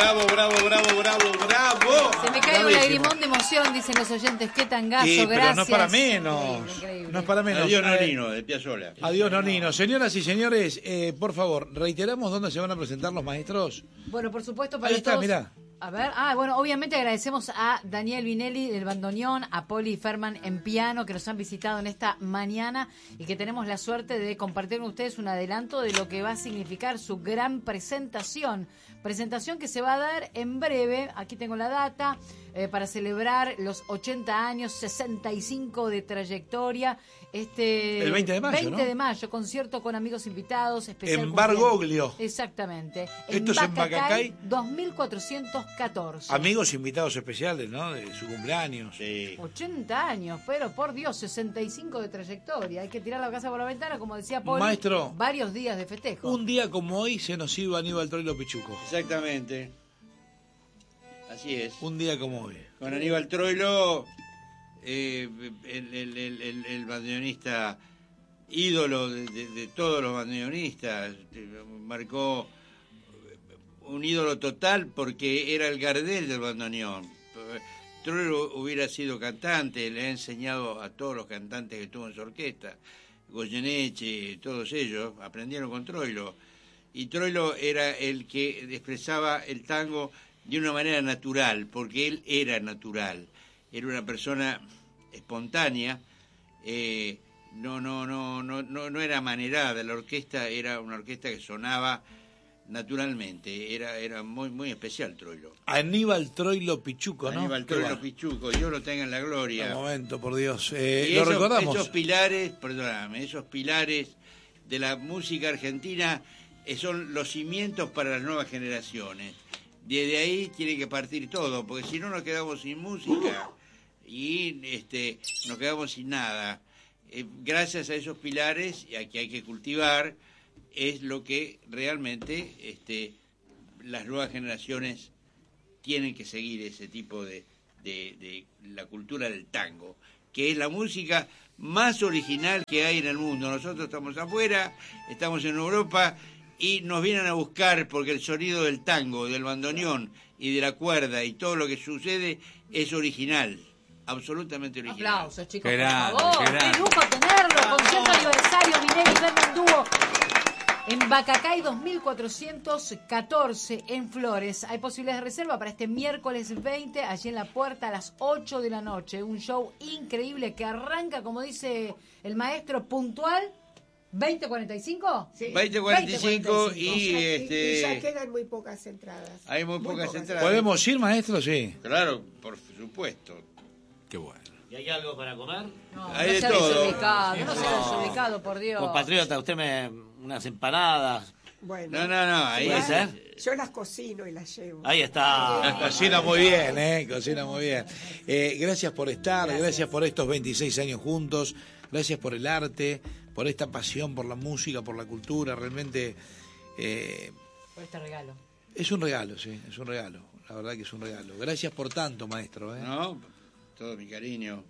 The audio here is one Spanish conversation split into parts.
bravo. Se me cae un lagrimón de emoción, dicen los oyentes. Qué tangazo, sí, gracias. Pero no es para menos. Increíble. No es para menos. Adiós Nonino, de Piazzolla. Adiós Nonino. Señoras y señores, por favor, reiteramos dónde se van a presentar los maestros. Bueno, por supuesto, para Ahí está, todos. mirá. A ver, bueno, obviamente agradecemos a Daniel Vinelli del bandoneón, a Poli Ferman en piano, que nos han visitado en esta mañana y que tenemos la suerte de compartir con ustedes un adelanto de lo que va a significar su gran presentación. Presentación que se va a dar en breve, aquí tengo la data, para celebrar los 80 años, 65 de trayectoria. El 20 de mayo, 20 ¿no? de mayo, concierto con amigos invitados. Especial En Bargoglio. Exactamente. Esto es en Bacacay. 2414. Amigos invitados especiales, ¿no? De su cumpleaños. Sí. 80 años, pero por Dios, 65 de trayectoria. Hay que tirar la casa por la ventana, como decía Paul. Maestro, varios días de festejo. Un día como hoy se nos iba Aníbal Troilo Pichuco. Exactamente. Así es. Un día como hoy. Con Aníbal Troilo, el bandoneonista ídolo de todos los bandoneonistas, marcó un ídolo total porque era el Gardel del bandoneón. Troilo hubiera sido cantante, le ha enseñado a todos los cantantes que tuvo en su orquesta, Goyeneche, todos ellos aprendieron con Troilo. Y Troilo era el que expresaba el tango de una manera natural, porque él era natural, era una persona espontánea, no era manerada, la orquesta era una orquesta que sonaba naturalmente, era muy especial Troilo. Aníbal Troilo Pichuco, ¿no? Aníbal Troilo Pichuco, Dios lo tenga en la gloria. Un momento, por Dios. Y ¿Lo recordamos? Esos pilares de la música argentina son los cimientos para las nuevas generaciones. Desde ahí tiene que partir todo, porque si no nos quedamos sin música y nos quedamos sin nada. Gracias a esos pilares, y a que hay que cultivar, es lo que realmente las nuevas generaciones tienen que seguir, ese tipo de la cultura del tango, que es la música más original que hay en el mundo. Nosotros estamos afuera, estamos en Europa, y nos vienen a buscar porque el sonido del tango, del bandoneón y de la cuerda y todo lo que sucede es original, absolutamente original. Aplausos, chicos, Qué por grande, favor. Qué lujo tenerlo. Concierto aniversario, Vinelli Ferman Dúo. En Bacacay 2414 en Flores. Hay posibilidades de reserva para este miércoles 20, allí en la puerta a las 8 de la noche. Un show increíble que arranca, como dice el maestro, puntual. ¿20:45? Sí. 20:45 y ya quedan muy pocas entradas. Hay muy pocas entradas. ¿Podemos ir, maestro? Sí. Claro, por supuesto. Qué bueno. ¿Y hay algo para comer? No, Hay de sea todo. desubicado, no sea desubicado, por Dios. Compatriota, unas empanadas. Bueno, No, ahí ¿Puede ser? yo las cocino y las llevo. Ahí está. Cocina muy bien, cocina muy bien. Gracias por estar, gracias por estos 26 años juntos, gracias por el arte, por esta pasión por la música, por la cultura, realmente Por este regalo. es un regalo, sí, es un regalo, la verdad que es un regalo. Gracias por tanto, maestro. No, todo mi cariño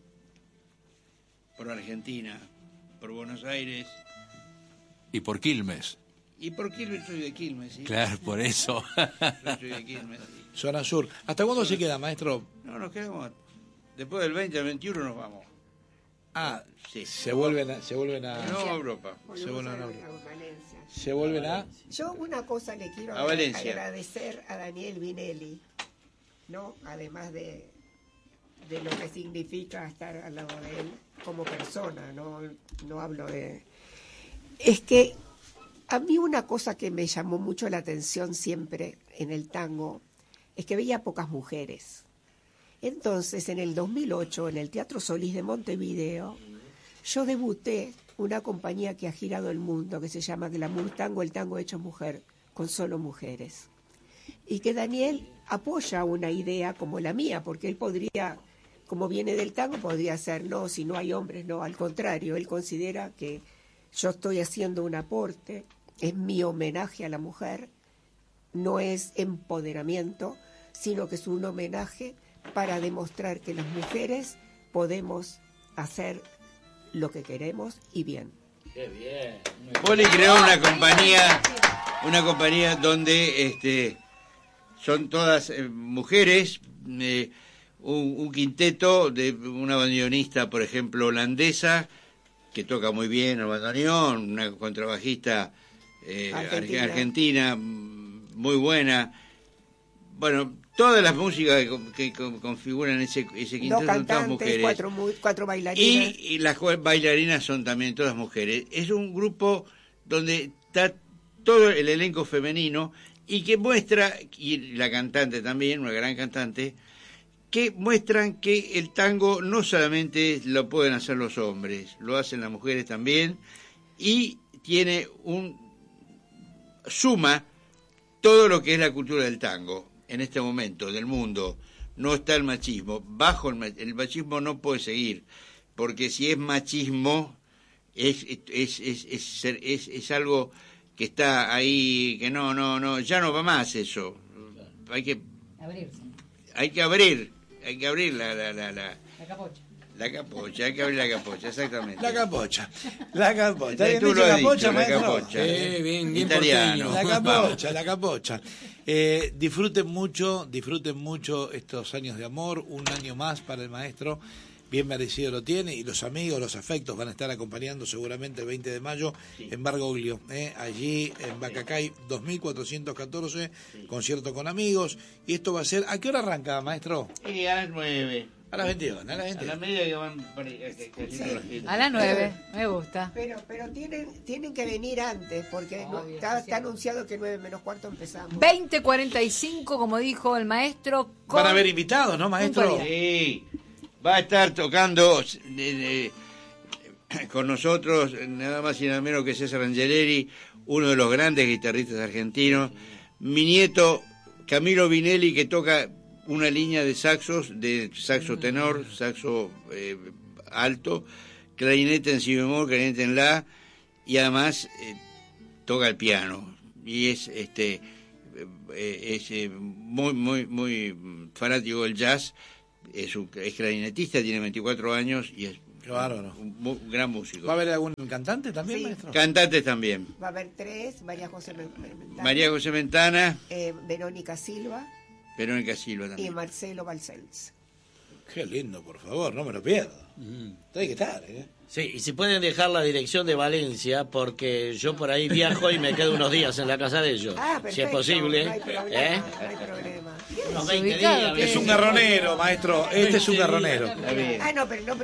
por Argentina, por Buenos Aires Y por Quilmes. y por Quilmes. Soy de Quilmes, ¿sí? Claro, por eso. Yo soy de Quilmes. Sí. Zona Sur. ¿Hasta cuándo se queda, maestro? No, nos quedamos. Después del 20 al 21 nos vamos. Ah, Sí. se vuelven a No, a Europa. Volvemos se vuelven a- Valencia. se vuelven a Yo una cosa le quiero A Valencia. agradecer a Daniel Vinelli, ¿no? Además de lo que significa estar al lado de él como persona, no hablo de... Es que a mí una cosa que me llamó mucho la atención siempre en el tango es que veía pocas mujeres. Entonces, en el 2008, en el Teatro Solís de Montevideo, yo debuté una compañía que ha girado el mundo, que se llama Glamour Tango, el tango hecho mujer, con solo mujeres. Y que Daniel apoya una idea como la mía, porque él podría, como viene del tango, podría ser, no, si no hay hombres, no, al contrario, él considera que yo estoy haciendo un aporte, es mi homenaje a la mujer, no es empoderamiento, sino que es un homenaje para demostrar que las mujeres podemos hacer lo que queremos y bien. Qué bien. Poli creó una compañía donde son todas mujeres, un quinteto de una bandoneonista, por ejemplo, holandesa, que toca muy bien el bandoneón, una contrabajista argentina muy buena. Bueno, todas las músicas que configuran ese quinteto son todas mujeres. Cuatro bailarinas. Y las bailarinas son también todas mujeres. Es un grupo donde está todo el elenco femenino y que muestra, y la cantante también, una gran cantante, que muestran que el tango no solamente lo pueden hacer los hombres, lo hacen las mujeres también, y tiene suma todo lo que es la cultura del tango en este momento del mundo. No está el machismo. Bajo el machismo no puede seguir, porque si es machismo es algo que está ahí, que no, ya no va más eso. Hay que abrir la capocha. La capocha, hay que abrir la capocha, exactamente. La capocha. Tú lo has dicho, la maestro? capocha. Bien Italiano. La capocha. Disfruten mucho estos años de amor, un año más para el maestro, bien merecido lo tiene, y los amigos, los afectos van a estar acompañando seguramente el 20 de mayo en Bargoglio, allí en Bacacay 2414, concierto con amigos, y esto va a ser, ¿a qué hora arranca, maestro? Y a las 9. A las 21, a las 21. A la media que van A las 9, me gusta. Pero tienen que venir antes, porque está anunciado que 9 menos cuarto empezamos. 20:45, como dijo el maestro. Van a haber invitados, ¿no, maestro? Sí, va a estar tocando con nosotros nada más y nada menos que César Angeleri, uno de los grandes guitarristas argentinos. Mi nieto Camilo Vinelli, que toca una línea de saxos, de saxo tenor, saxo alto, clarinete en si bemol, clarinete en la, y además toca el piano. Y es muy fanático del jazz, es clarinetista, tiene 24 años y es un gran músico. ¿Va a haber algún cantante también, Sí. maestro? Cantantes también. Va a haber 3, María José Mentana, Verónica Silva Silva también. y Marcelo Balcells. Qué lindo, por favor, no me lo pierdo. Hay que estar, Sí, y si pueden dejar la dirección de Valencia, porque yo por ahí viajo y me quedo unos días en la casa de ellos, Perfecto, si es posible. No hay problema, no hay problema. Unos 20 Ubicado, días. ¿qué? Es un garronero, maestro. Este es un garronero. Está bien. No, pero no